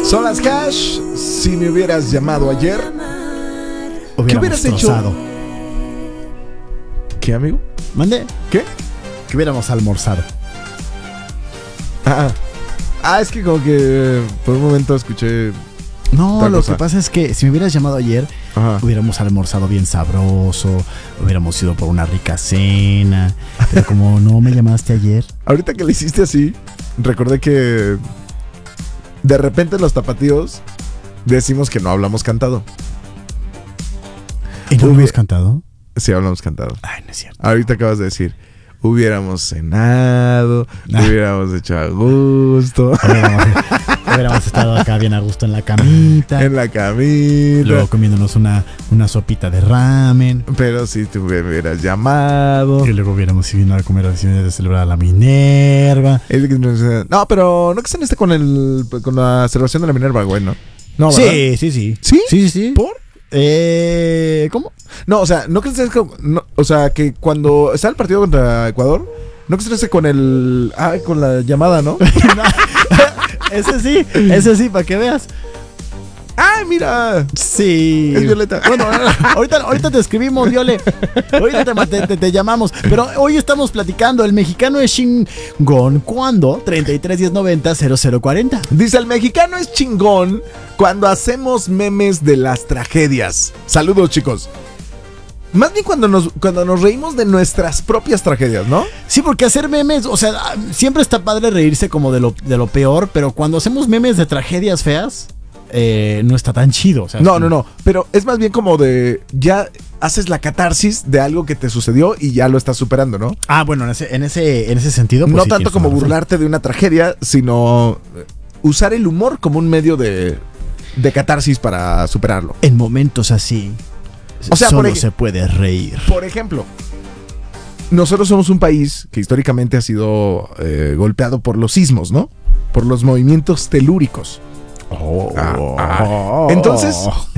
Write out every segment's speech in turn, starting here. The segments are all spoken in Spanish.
Son las Hash. Si me hubieras llamado ayer, ¿qué hubieras hecho? ¿Qué, amigo? ¿Mande? ¿Qué? Que hubiéramos almorzado. Es que como que por un momento escuché. No, lo que pasa es que si me hubieras llamado ayer, hubiéramos almorzado bien sabroso, hubiéramos ido por una rica cena. Pero como no me llamaste ayer. Ahorita que le hiciste así, recordé que de repente los tapatíos decimos que no hablamos cantado. ¿Y no hablamos cantado? Sí, hablamos cantado. Ay, no es cierto. Ahorita acabas de decir, hubiéramos cenado, hubiéramos hecho a gusto. Hubiéramos estado acá bien a gusto en la camita. En la camita. Luego comiéndonos una sopita de ramen. Pero si te hubieras llamado. Y luego hubiéramos ido a comer de celebrar a la Minerva. No, pero no que estén con la celebración de la Minerva, güey, ¿no? No, ¿verdad? Sí. ¿Sí? Sí. ¿Por? ¿Cómo? No, o sea, no que estés o sea, que cuando está el partido contra Ecuador, no que estés con con la llamada, ¿no? Ese sí, para que veas. ¡Ah, mira! Sí. Es Violeta. Bueno, ahorita te escribimos, Viole. Ahorita te llamamos. Pero hoy estamos platicando. El mexicano es chingón cuando 33 10 90 0040. Dice, el mexicano es chingón cuando hacemos memes de las tragedias. Saludos, chicos. Más bien cuando nos reímos de nuestras propias tragedias, ¿no? Sí, porque hacer memes, o sea, siempre está padre reírse como de lo peor, pero cuando hacemos memes de tragedias feas, no está tan chido. O sea, no. Pero es más bien como de ya haces la catarsis de algo que te sucedió y ya lo estás superando, ¿no? Bueno, en ese sentido. Pues no sí, tanto como burlarte de una tragedia, sino usar el humor como un medio de catarsis para superarlo. En momentos así, o sea, solo se puede reír. Por ejemplo, nosotros somos un país que históricamente ha sido golpeado por los sismos, ¿no? Por los movimientos telúricos. Entonces,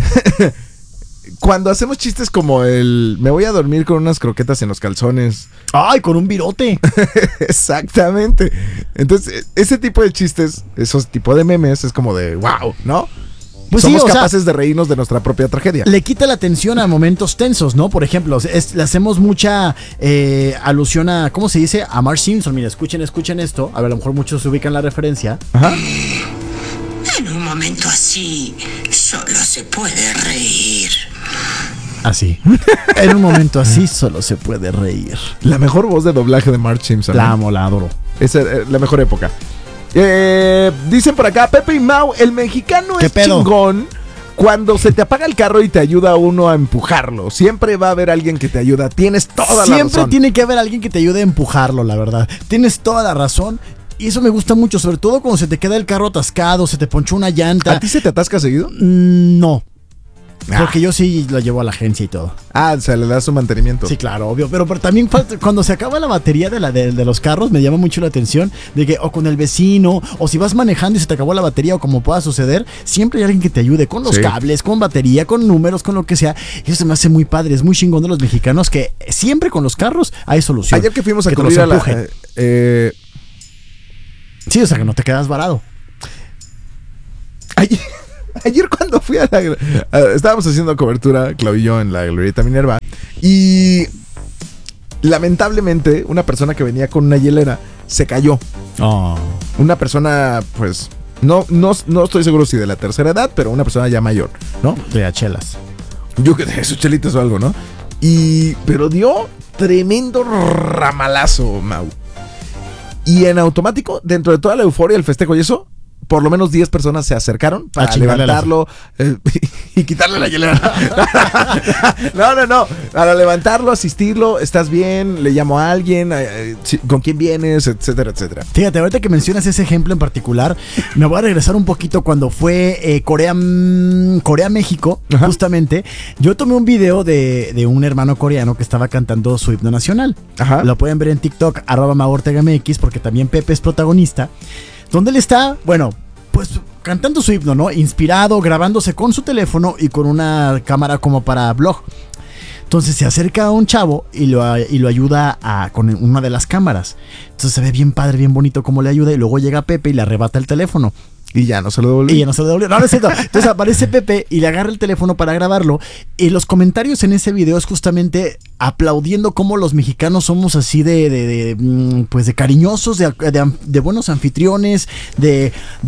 cuando hacemos chistes como me voy a dormir con unas croquetas en los calzones. ¡Ay, con un virote! Exactamente. Entonces, ese tipo de chistes, esos tipo de memes, es como de wow, ¿no? Pues somos capaces de reírnos de nuestra propia tragedia. Le quita la atención a momentos tensos, ¿no? Por ejemplo, le hacemos mucha alusión a, ¿cómo se dice? A Marge Simpson. Mira, escuchen esto. A ver, a lo mejor muchos se ubican la referencia. Ajá. En un momento así, solo se puede reír. Así. En un momento así, solo se puede reír. La mejor voz de doblaje de Marge Simpson. La amo, la adoro. Es la mejor época. Dicen por acá, Pepe y Mau, el mexicano es chingón cuando se te apaga el carro y te ayuda uno a empujarlo. Siempre va a haber alguien que te ayuda. Tienes toda la razón. Siempre tiene que haber alguien que te ayude a empujarlo, la verdad. Tienes toda la razón. Y eso me gusta mucho, sobre todo cuando se te queda el carro atascado, se te ponchó una llanta. ¿A ti se te atasca seguido? No. Porque yo sí lo llevo a la agencia y todo. O sea, le das su mantenimiento. Sí, claro, obvio. Pero también cuando se acaba la batería de los carros, me llama mucho la atención de que o con el vecino, o si vas manejando y se te acabó la batería, o como pueda suceder, siempre hay alguien que te ayude con los cables, con batería, con números, con lo que sea. Y eso se me hace muy padre. Es muy chingón de los mexicanos que siempre con los carros hay solución. Ayer que fuimos a cubrir a la... Sí, o sea, que no te quedas varado. Ayer cuando fui a estábamos haciendo cobertura, Clau y yo, en la glorieta Minerva. Y lamentablemente, una persona que venía con una hielera se cayó. Una persona, pues, no estoy seguro si de la tercera edad, pero una persona ya mayor, ¿no? De chelas. Yo que de sus chelitas o algo, ¿no? Pero dio tremendo ramalazo, Mau. Y en automático, dentro de toda la euforia, el festejo y eso, por lo menos 10 personas se acercaron para levantarlo y quitarle la hielera. No. Para levantarlo, asistirlo, ¿estás bien? Le llamo a alguien, ¿con quién vienes? Etcétera, etcétera. Fíjate, ahorita que mencionas ese ejemplo en particular, me voy a regresar un poquito cuando fue Corea-México, justamente. Yo tomé un video de un hermano coreano que estaba cantando su himno nacional. Ajá. Lo pueden ver en TikTok, @MaortegaMX, porque también Pepe es protagonista. ¿Dónde él está? Bueno, pues cantando su himno, ¿no? Inspirado, grabándose con su teléfono y con una cámara como para blog. Entonces se acerca a un chavo y lo ayuda con una de las cámaras. Entonces se ve bien padre, bien bonito cómo le ayuda. Y luego llega Pepe y le arrebata el teléfono. Y ya no se lo devolvió. Y ya no se lo devolvió. No, no es cierto. Entonces aparece Pepe y le agarra el teléfono para grabarlo. Y los comentarios en ese video es justamente aplaudiendo cómo los mexicanos somos así pues de cariñosos, de buenos anfitriones, de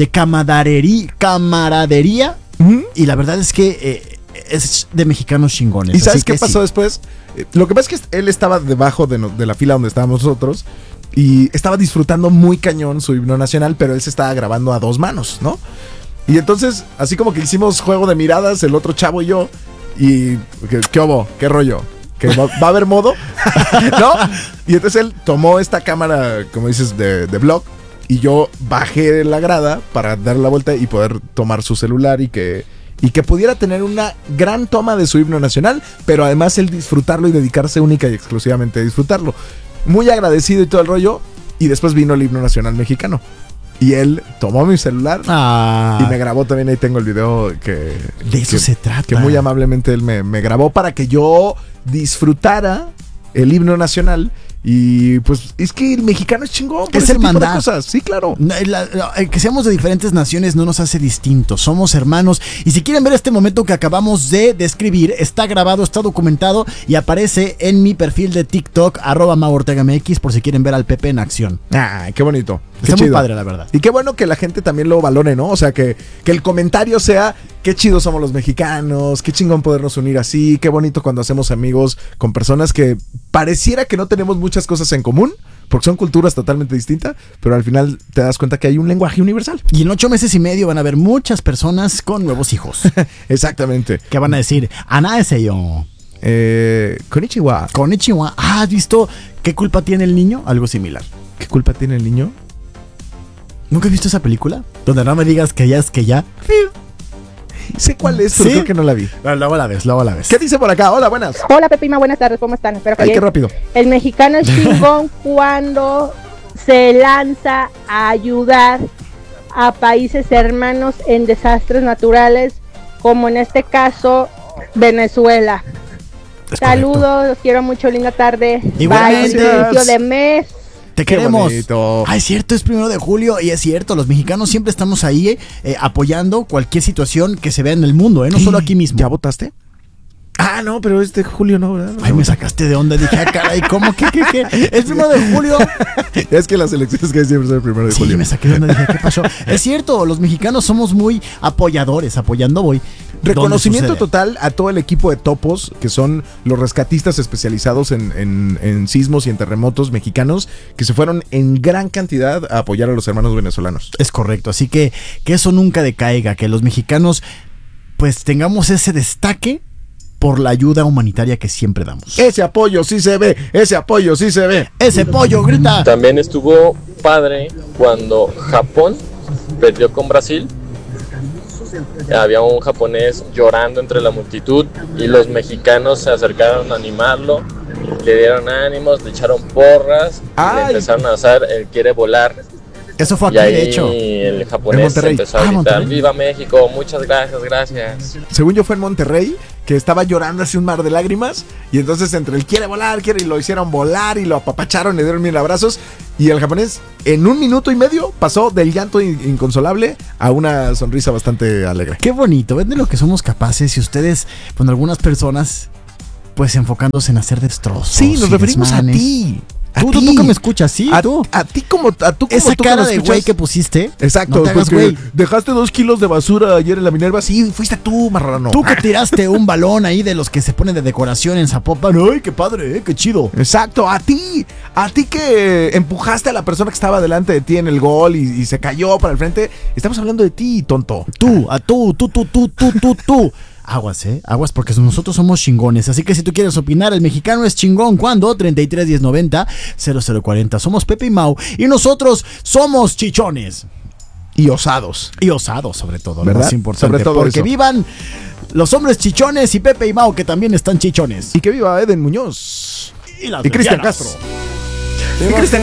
camaradería. Y la verdad es que es de mexicanos chingones. ¿Y sabes así qué que pasó sí. después? Lo que pasa es que él estaba debajo de la fila donde estábamos nosotros y estaba disfrutando muy cañón su himno nacional, pero él se estaba grabando a 2 manos, ¿no? Y entonces, así como que hicimos juego de miradas, el otro chavo y yo, y ¿qué hubo? ¿Qué rollo? ¿Que va a haber modo? ¿No? Y entonces él tomó esta cámara, como dices, de vlog, y yo bajé la grada para dar la vuelta y poder tomar su celular y que pudiera tener una gran toma de su himno nacional, pero además él disfrutarlo y dedicarse única y exclusivamente a disfrutarlo. Muy agradecido y todo el rollo, y después vino el himno nacional mexicano. Y él tomó mi celular y me grabó también, ahí tengo el video que... De eso se trata. Que muy amablemente él me grabó para que yo disfrutara el himno nacional. Y pues es que el mexicano es chingón por Es ese tipo de hermandad. cosas. Sí, claro. Que seamos de diferentes naciones no nos hace distintos, somos hermanos. Y si quieren ver este momento que acabamos de describir, está grabado, está documentado y aparece en mi perfil de TikTok @MauOrtegaMX, por si quieren ver al Pepe en acción. Ah, qué bonito. Qué Está muy chido. padre, la verdad. Y qué bueno que la gente también lo valore, ¿no? O sea, que el comentario sea qué chidos somos los mexicanos, qué chingón podernos unir así, qué bonito cuando hacemos amigos con personas que pareciera que no tenemos muchas cosas en común, porque son culturas totalmente distintas, pero al final te das cuenta que hay un lenguaje universal. Y en 8 meses y medio van a haber muchas personas con nuevos hijos Exactamente. que van a decir, Anaeseyo, Konnichiwa. Konnichiwa. ¿Has visto qué culpa tiene el niño? Algo similar. ¿Qué culpa tiene el niño? ¿Nunca has visto esa película? Donde no me digas que ya es que ya. Sé cuál es, pero ¿Sí? creo que no la vi. Luego la ves, luego la ves. ¿Qué dice por acá? Hola, buenas. Hola Pepima, buenas tardes, ¿cómo están? Espero que Ay, bien. qué rápido. El mexicano es chingón cuando se lanza a ayudar a países hermanos en desastres naturales, como en este caso Venezuela. Es Saludos, correcto. los quiero mucho, linda tarde. Igualmente. Bye, inicio de mes. Te Qué queremos. bonito. Ah, es cierto, es 1 de julio y es cierto, los mexicanos siempre estamos ahí apoyando cualquier situación que se vea en el mundo, no solo aquí mismo. ¿Ya votaste? Ah, no, pero es de julio, ¿no? ¿Verdad? Ay, me sacaste de onda, dije, ah, caray, ¿cómo? ¿Qué? Es 1 de julio. Es que las elecciones que siempre son el 1 de Sí, julio. me saqué de onda, dije, ¿qué pasó? Es cierto, los mexicanos somos muy apoyadores, apoyando voy. Reconocimiento ¿Dónde sucede? total a todo el equipo de topos, que son los rescatistas especializados en sismos y en terremotos mexicanos, que se fueron en gran cantidad a apoyar a los hermanos venezolanos. Es correcto, así que eso nunca decaiga, que los mexicanos pues tengamos ese destaque por la ayuda humanitaria que siempre damos. Ese apoyo sí se ve, ese apoyo sí se ve. Ese pollo grita. También estuvo padre cuando Japón perdió con Brasil. Había un japonés llorando entre la multitud y los mexicanos se acercaron a animarlo, le dieron ánimos, le echaron porras, ¡Ay! le empezaron a hacer el quiere volar. Eso fue aquí, Y ahí de hecho. el En japonés Monterrey. empezó a gritar, Monterrey. ¡Viva México! Muchas gracias, gracias. Según yo fue en Monterrey, que estaba llorando así un mar de lágrimas, y entonces entre el quiere volar, y lo hicieron volar, y lo apapacharon, le dieron 1000 abrazos, y el japonés en 1 minuto y medio pasó del llanto inconsolable a una sonrisa bastante alegre. Qué bonito, ven de lo que somos capaces y ustedes, con algunas personas, pues enfocándose en hacer destrozos. Sí, nos y referimos desmanes. a ti. Tú que me escuchas, sí, tú. A ti como Esa tú cara me de escuchas. güey que pusiste. Exacto, no te hagas porque güey. dejaste 2 kilos de basura ayer en la Minerva. Sí, fuiste tú, marrano. Tú que tiraste un balón ahí de los que se ponen de decoración en Zapopan. ¡Ay, qué padre, qué chido! Exacto, a ti que empujaste a la persona que estaba delante de ti en el gol y se cayó para el frente. Estamos hablando de ti, tonto. Tú. Aguas, porque nosotros somos chingones. Así que si tú quieres opinar, el mexicano es chingón. ¿Cuándo? 33 10 90 0040. Somos Pepe y Mau. Y nosotros somos chichones. Y osados. Y osados, sobre todo. Lo ¿Verdad? más importante. Sobre todo porque eso. vivan los hombres chichones y Pepe y Mau, que también están chichones. Y que viva Eden Muñoz. Y las Y Cristian lesbianas. Castro. Y Cristian